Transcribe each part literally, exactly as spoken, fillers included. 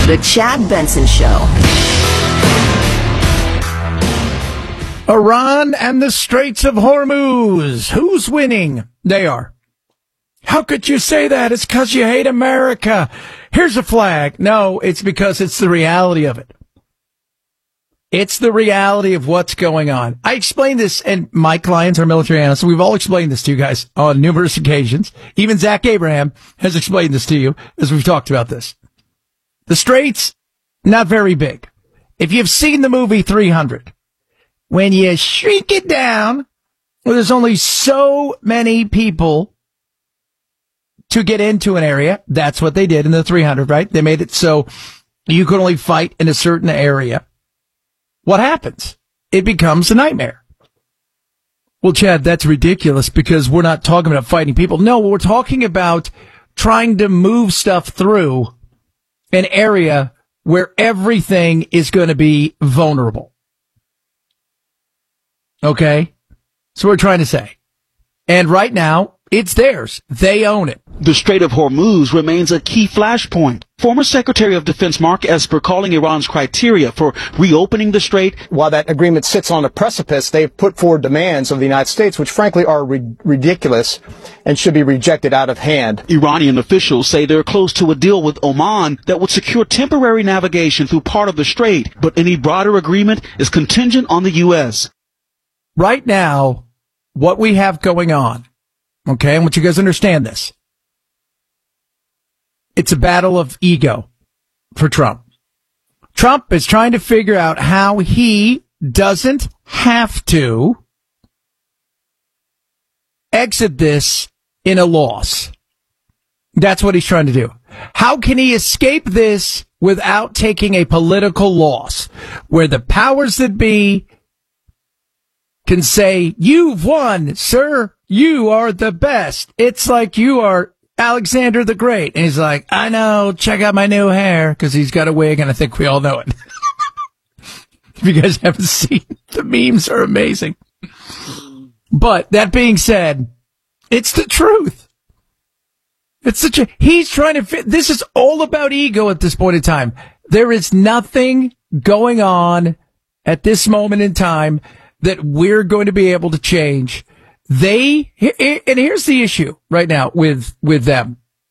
The Chad Benson Show. Iran and the Straits of Hormuz. Who's winning? They are. How could you say that? It's because you hate America. Here's a flag. No, it's because it's the reality of it. It's the reality of what's going on. I explained this, and my clients are military analysts. We've all explained this to you guys on numerous occasions. Even Zach Abraham has explained this to you as we've talked about this. The Straits, not very big. If you've seen the movie three hundred, when you shrink it down, well, there's only so many people to get into an area. That's what they did in the three hundred, right? They made it so you could only fight in a certain area. What happens? It becomes a nightmare. Well, Chad, that's ridiculous because we're not talking about fighting people. No, we're talking about trying to move stuff through an area where everything is going to be vulnerable. Okay? So we're trying to say. And right now, it's theirs. They own it. The Strait of Hormuz remains a key flashpoint. Former Secretary of Defense Mark Esper calling Iran's criteria for reopening the strait. While that agreement sits on a precipice, they've put forward demands of the United States, which frankly are ri- ridiculous and should be rejected out of hand. Iranian officials say they're close to a deal with Oman that would secure temporary navigation through part of the strait, but any broader agreement is contingent on the U S. Right now, what we have going on, okay, I want you guys to understand this. It's a battle of ego for Trump. Trump is trying to figure out how he doesn't have to exit this in a loss. That's what he's trying to do. How can he escape this without taking a political loss where the powers that be can say, you've won, sir. You are the best. It's like you are Alexander the Great. And he's like, I know, check out my new hair, because he's got a wig, and I think we all know it. If you guys haven't seen, the memes are amazing. But that being said, it's the truth. It's such a, he's trying to fit, this is all about ego at this point in time. There is nothing going on at this moment in time that we're going to be able to change. They, and here's the issue right now with, with them.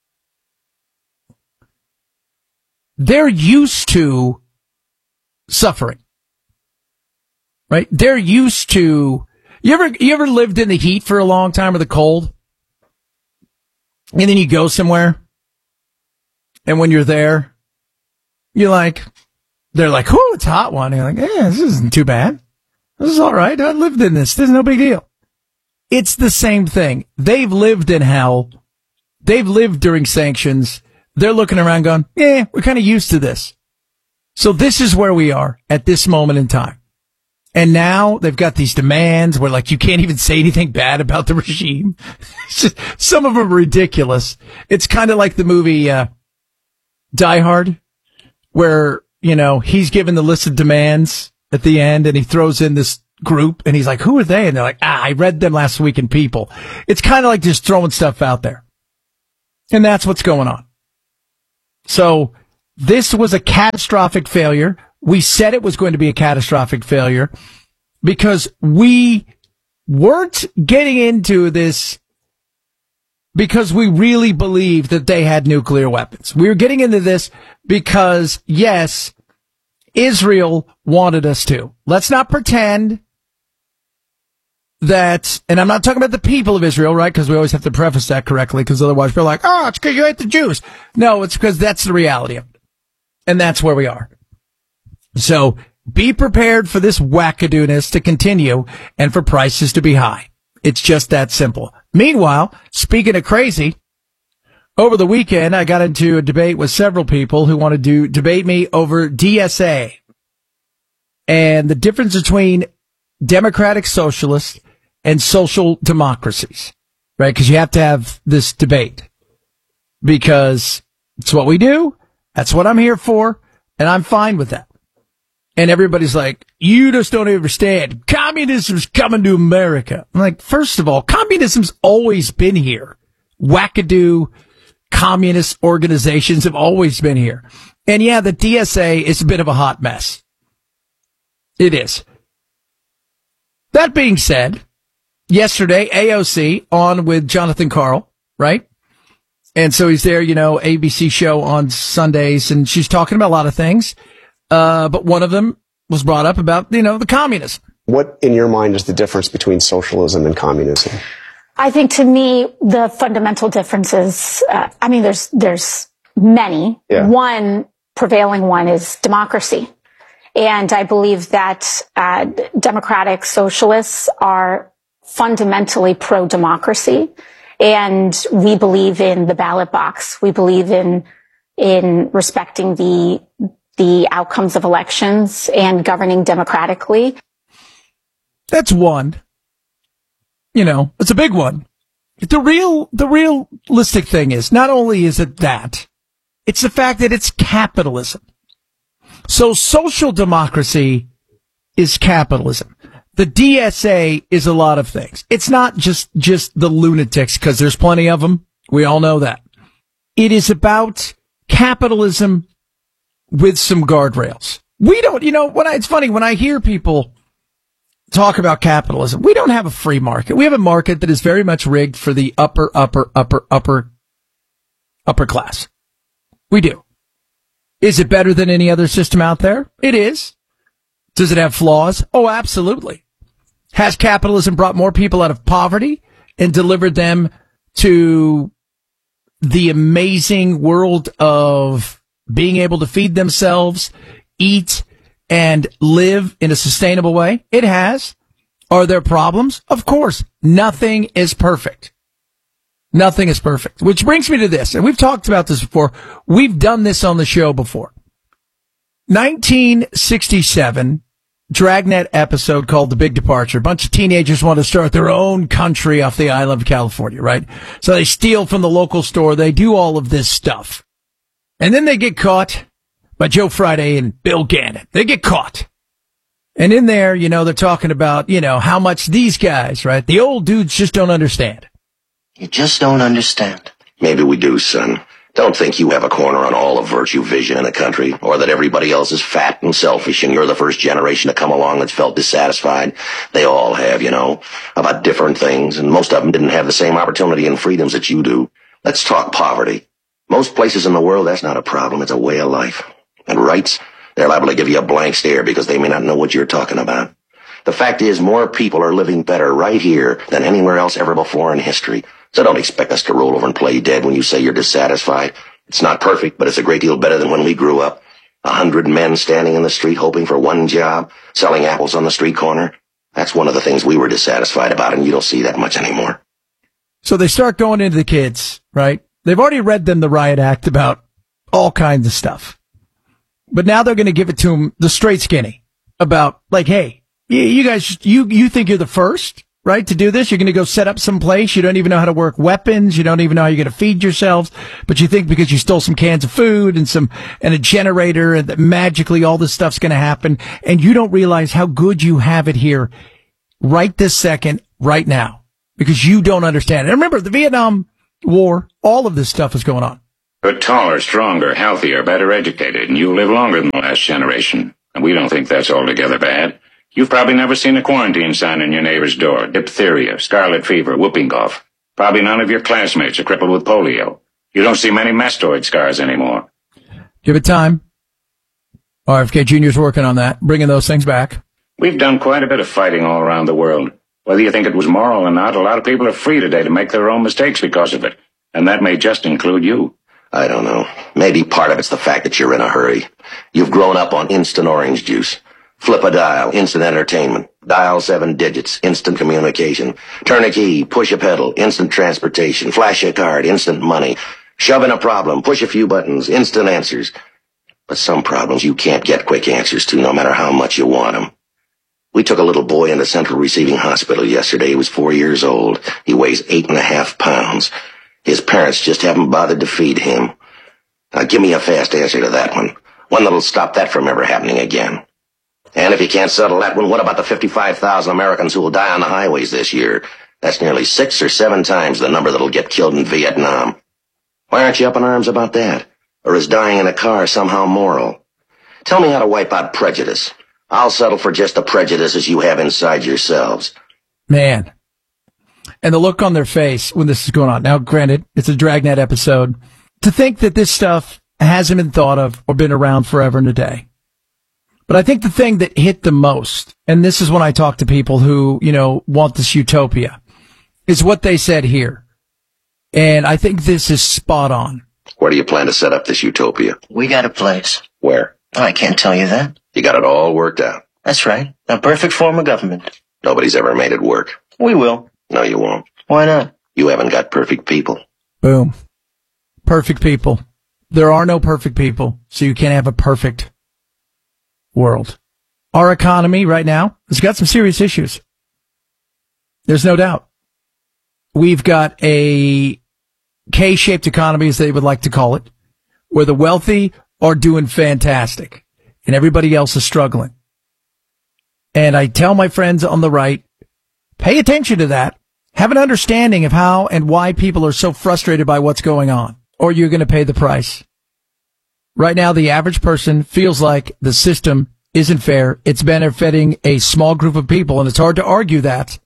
They're used to suffering, right? They're used to, you ever, you ever lived in the heat for a long time or the cold? And then you go somewhere, and when you're there, you're like, they're like, oh, it's a hot one. And you're like, yeah, this isn't too bad. This is all right. I lived in this. This is no big deal. It's the same thing. They've lived in hell. They've lived during sanctions. They're looking around going, yeah, we're kind of used to this. So this is where we are at this moment in time. And now they've got these demands where, like, you can't even say anything bad about the regime. It's just, some of them are ridiculous. It's kind of like the movie uh, Die Hard, where, you know, he's given the list of demands at the end, and he throws in this group, and he's like, who are they? And they're like, ah, I read them last week in People. It's kind of like just throwing stuff out there. And that's what's going on. So this was a catastrophic failure. We said it was going to be a catastrophic failure because we weren't getting into this because we really believed that they had nuclear weapons. We were getting into this because, yes, Israel wanted us to. Let's not pretend that, and I'm not talking about the people of Israel, right? Because we always have to preface that correctly, because otherwise we're like, oh, it's because you hate the Jews. No, it's because that's the reality of it. And that's where we are. So be prepared for this wackadooness to continue and for prices to be high. It's just that simple. Meanwhile, speaking of crazy, over the weekend, I got into a debate with several people who wanted to debate me over D S A and the difference between democratic socialists and social democracies, right? Because you have to have this debate because it's what we do. That's what I'm here for. And I'm fine with that. And everybody's like, you just don't understand. Communism's coming to America. I'm like, first of all, communism's always been here. Wackadoo communist organizations have always been here. And yeah, the D S A is a bit of a hot mess. It is. That being said, yesterday, A O C on with Jonathan Karl, right? And so he's there, you know, A B C show on Sundays, and she's talking about a lot of things. Uh, but one of them was brought up about, you know, the communism. What, in your mind, is the difference between socialism and communism? I think to me, the fundamental differences, uh, I mean, there's, there's many. Yeah. One prevailing one is democracy. And I believe that, uh, democratic socialists are fundamentally pro-democracy. And we believe in the ballot box. We believe in, in respecting the, the outcomes of elections and governing democratically. That's one. You know, it's a big one. The real, the realistic thing is, not only is it that, it's the fact that it's capitalism. So social democracy is capitalism. The D S A is a lot of things. It's not just, just the lunatics, because there's plenty of them. We all know that. It is about capitalism with some guardrails. We don't, you know, when I, it's funny, when I hear people talk about capitalism, we don't have a free market. We have a market that is very much rigged for the upper, upper, upper, upper, upper class. We do. Is it better than any other system out there? It is. Does it have flaws? Oh, absolutely. Has capitalism brought more people out of poverty and delivered them to the amazing world of being able to feed themselves, eat, and live in a sustainable way? It has. Are there problems? Of course. Nothing is perfect. Nothing is perfect. Which brings me to this, and we've talked about this before. We've done this on the show before. nineteen sixty-seven, Dragnet episode called The Big Departure. A bunch of teenagers want to start their own country off the island of California, right? So they steal from the local store. They do all of this stuff. And then they get caught by Joe Friday and Bill Gannon. They get caught. And in there, you know, they're talking about, you know, how much these guys, right? The old dudes just don't understand. You just don't understand. Maybe we do, son. Don't think you have a corner on all of virtue vision in the country, or that everybody else is fat and selfish and you're the first generation to come along that's felt dissatisfied. They all have, you know, about different things, and most of them didn't have the same opportunity and freedoms that you do. Let's talk poverty. Most places in the world, that's not a problem. It's a way of life. And rights, they're liable to give you a blank stare because they may not know what you're talking about. The fact is, more people are living better right here than anywhere else ever before in history. So don't expect us to roll over and play dead when you say you're dissatisfied. It's not perfect, but it's a great deal better than when we grew up. A hundred men standing in the street hoping for one job, selling apples on the street corner. That's one of the things we were dissatisfied about, and you don't see that much anymore. So they start going into the kids, right? They've already read them the riot act about all kinds of stuff. But now they're going to give it to them the straight skinny about, like, hey, you guys, you, you think you're the first, right, to do this? You're going to go set up some place. You don't even know how to work weapons. You don't even know how you're going to feed yourselves. But you think because you stole some cans of food and some, and a generator, and that magically all this stuff's going to happen. And you don't realize how good you have it here right this second, right now, because you don't understand it. And remember, the Vietnam War, all of this stuff is going on. But taller, stronger, healthier, better educated, and you live longer than the last generation. And we don't think that's altogether bad. You've probably never seen a quarantine sign on your neighbor's door. Diphtheria, scarlet fever, whooping cough. Probably none of your classmates are crippled with polio. You don't see many mastoid scars anymore. Give it time. R F K Junior's working on that, bringing those things back. We've done quite a bit of fighting all around the world. Whether you think it was moral or not, a lot of people are free today to make their own mistakes because of it. And that may just include you. I don't know. Maybe part of it's the fact that you're in a hurry. You've grown up on instant orange juice. Flip a dial, instant entertainment. Dial seven digits, instant communication. Turn a key, push a pedal, instant transportation. Flash a card, instant money. Shove in a problem, push a few buttons, instant answers. But some problems you can't get quick answers to, no matter how much you want them. We took a little boy into Central Receiving Hospital yesterday. He was four years old. He weighs eight and a half pounds. His parents just haven't bothered to feed him. Now give me a fast answer to that one. One that'll stop that from ever happening again. And if you can't settle that one, what about the fifty-five thousand Americans who will die on the highways this year? That's nearly six or seven times the number that'll get killed in Vietnam. Why aren't you up in arms about that? Or is dying in a car somehow moral? Tell me how to wipe out prejudice. I'll settle for just the prejudices you have inside yourselves. Man. And the look on their face when this is going on. Now, granted, it's a Dragnet episode. To think that this stuff hasn't been thought of or been around forever and a day. But I think the thing that hit the most, and this is when I talk to people who, you know, want this utopia, is what they said here. And I think this is spot on. Where do you plan to set up this utopia? We got a place. Where? Oh, I can't tell you that. You got it all worked out. That's right. A perfect form of government. Nobody's ever made it work. We will. No, you won't. Why not? You haven't got perfect people. Boom. Perfect people. There are no perfect people, so you can't have a perfect world. Our economy right now has got some serious issues. There's no doubt. We've got a K-shaped economy, as they would like to call it, where the wealthy are doing fantastic and everybody else is struggling. And I tell my friends on the right, pay attention to that. Have an understanding of how and why people are so frustrated by what's going on, or you're going to pay the price. Right now, the average person feels like the system isn't fair. It's benefiting a small group of people, and it's hard to argue that.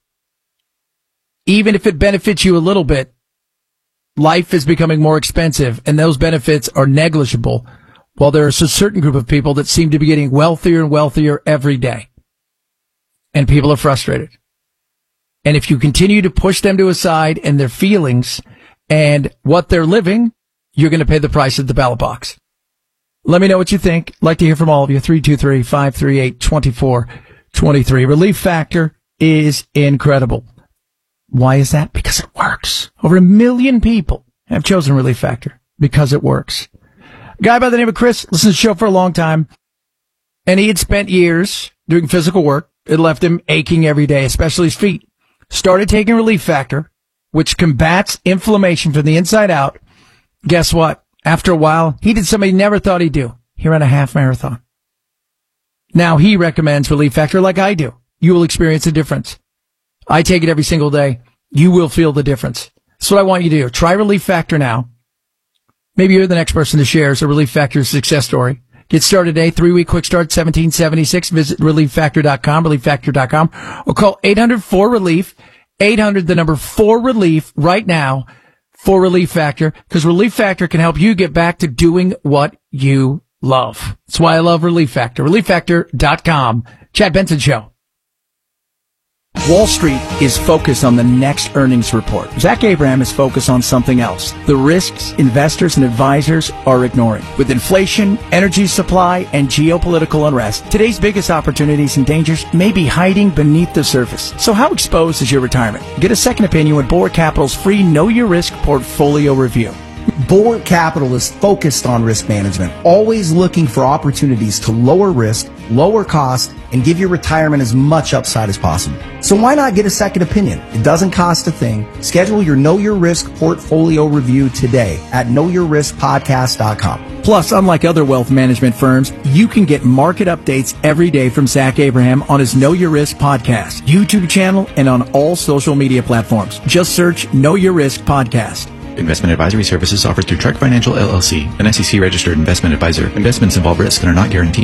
Even if it benefits you a little bit, life is becoming more expensive, and those benefits are negligible, while there is a certain group of people that seem to be getting wealthier and wealthier every day. And people are frustrated. And if you continue to push them to a side and their feelings and what they're living, you're going to pay the price at the ballot box. Let me know what you think. I'd like to hear from all of you. three two three, five three eight, two four two three. Relief Factor is incredible. Why is that? Because it works. Over a million people have chosen Relief Factor because it works. A guy by the name of Chris listens to the show for a long time, and he had spent years doing physical work. It left him aching every day, especially his feet. Started taking Relief Factor, which combats inflammation from the inside out. Guess what? After a while, he did something he never thought he'd do. He ran a half marathon. Now he recommends Relief Factor like I do. You will experience a difference. I take it every single day. You will feel the difference. That's what I want you to do. Try Relief Factor now. Maybe you're the next person to share a Relief Factor success story. Get started today. Three-week quick start, seventeen seventy-six. Visit relief factor dot com, relief factor dot com, or call eight hundred four relief, eight hundred, the number four relief right now for Relief Factor, because Relief Factor can help you get back to doing what you love. That's why I love Relief Factor. relief factor dot com. Chad Benson Show. Wall Street is focused on the next earnings report. Zach Abraham is focused on something else. The risks investors and advisors are ignoring. With inflation, energy supply, and geopolitical unrest, today's biggest opportunities and dangers may be hiding beneath the surface. So how exposed is your retirement? Get a second opinion with Bohr Capital's free Know Your Risk portfolio review. Bohr Capital is focused on risk management, always looking for opportunities to lower risk, lower cost, and give your retirement as much upside as possible. So why not get a second opinion? It doesn't cost a thing. Schedule your Know Your Risk portfolio review today at know your risk podcast dot com. Plus, unlike other wealth management firms, you can get market updates every day from Zach Abraham on his Know Your Risk podcast, YouTube channel, and on all social media platforms. Just search Know Your Risk Podcast. Investment advisory services offered through Trek Financial L L C, an S E C registered investment advisor. Investments involve risk and are not guaranteed.